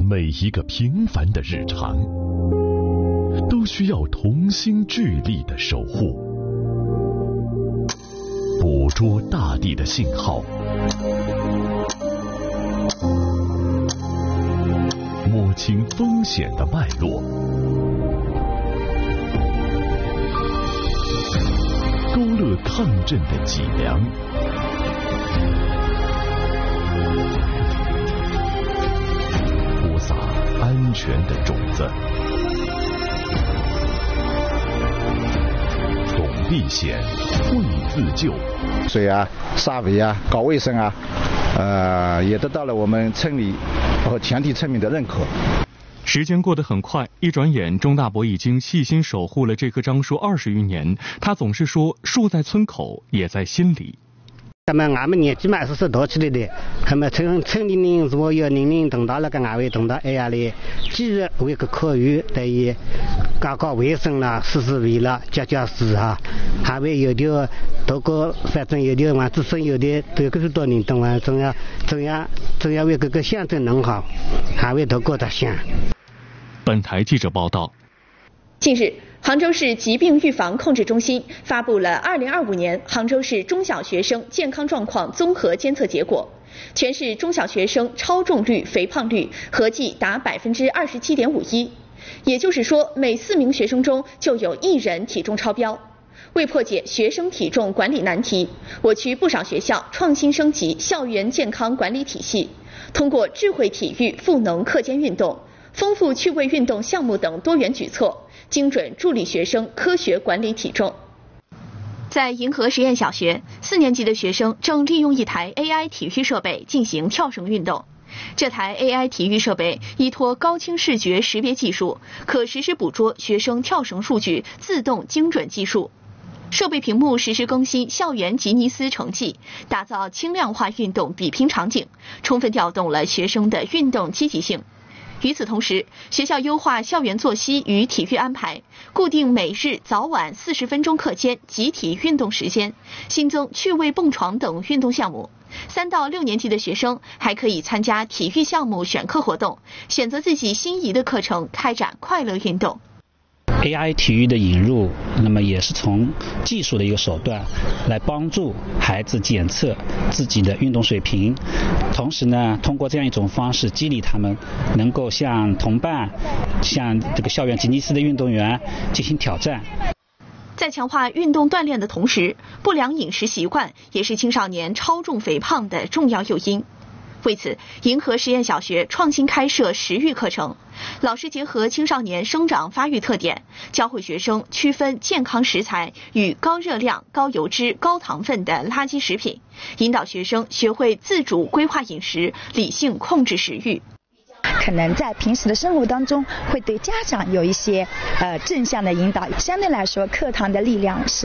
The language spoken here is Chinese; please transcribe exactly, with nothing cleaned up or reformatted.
每一个平凡的日常，都需要同心聚力的守护。捕捉大地的信号，摸清风险的脉络，勾勒抗震的脊梁，铺撒安全的种子。懂避险，会自救。 水啊、沙围啊、搞卫生啊，呃，也得到了我们村里和全体村民的认可。 时间过得很快，一转眼，钟大伯已经细心守护了这棵樟树二十余年。他总是说，树在村口，也在心里。 那么俺们年纪嘛是是多起来的，那么村村里人所有年龄同大了个俺为同大哎呀嘞，既然为个科学对于搞搞卫生啦、施施卫啦、家家事啊，还为有的多个反正有的嘛，自身有的都个是多人懂啊，总要总要总要为这个乡镇弄好，还为多个的乡。 本台记者报道。 近日，杭州市疾病预防控制中心发布了二零二五年杭州市中小学生健康状况综合监测结果，全市中小学生超重率、肥胖率合计达百分之二十七点五一，也就是说，每四名学生中就有一人体重超标。为破解学生体重管理难题，我区不少学校创新升级校园健康管理体系，通过智慧体育赋能课间运动、丰富趣味运动项目等多元举措，精准助力学生科学管理体重。在银河实验小学，四年级的学生正利用一台 A I 体育设备进行跳绳运动。这台 A I 体育设备依托高清视觉识别技术，可实时捕捉学生跳绳数据，自动精准计数。设备屏幕实时更新校园吉尼斯成绩，打造轻量化运动比拼场景，充分调动了学生的运动积极性。与此同时，学校优化校园作息与体育安排，固定每日早晚四十分钟课间集体运动时间，新增趣味蹦床等运动项目。三到六年级的学生还可以参加体育项目选课活动，选择自己心仪的课程，开展快乐运动。 A I 体育的引入，那么也是从技术的一个手段来帮助孩子检测自己的运动水平，同时呢，通过这样一种方式激励他们能够向同伴、向这个校园吉尼斯的运动员进行挑战。 在强化运动锻炼的同时，不良饮食习惯也是青少年超重肥胖的重要诱因。为此，银河实验小学创新开设食育课程，老师结合青少年生长发育特点，教会学生区分健康食材与高热量、高油脂、高糖分的垃圾食品，引导学生学会自主规划饮食，理性控制食欲。 可能在平时的生活当中会对家长有一些呃正向的引导，相对来说课堂的力量是